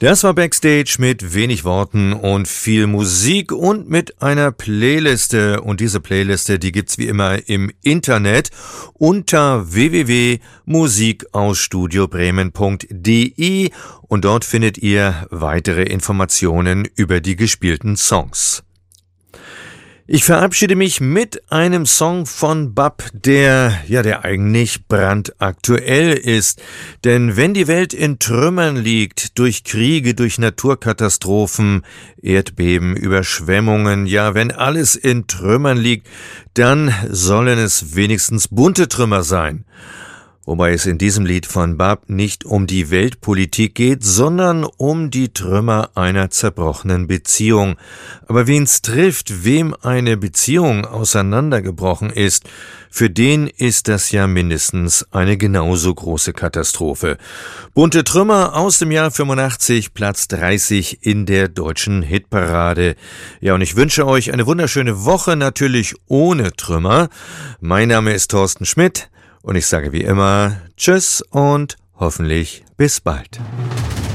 Das war Backstage mit wenig Worten und viel Musik und mit einer Playliste. Und diese Playliste, die gibt's wie immer im Internet unter www.musikausstudiobremen.de und dort findet ihr weitere Informationen über die gespielten Songs. Ich verabschiede mich mit einem Song von Bab, der eigentlich brandaktuell ist. Denn wenn die Welt in Trümmern liegt, durch Kriege, durch Naturkatastrophen, Erdbeben, Überschwemmungen, ja, wenn alles in Trümmern liegt, dann sollen es wenigstens bunte Trümmer sein. Wobei es in diesem Lied von Bab nicht um die Weltpolitik geht, sondern um die Trümmer einer zerbrochenen Beziehung. Aber wen's trifft, wem eine Beziehung auseinandergebrochen ist, für den ist das ja mindestens eine genauso große Katastrophe. Bunte Trümmer aus dem Jahr 85, Platz 30 in der deutschen Hitparade. Ja, und ich wünsche euch eine wunderschöne Woche, natürlich ohne Trümmer. Mein Name ist Thorsten Schmidt. Und ich sage wie immer Tschüss und hoffentlich bis bald.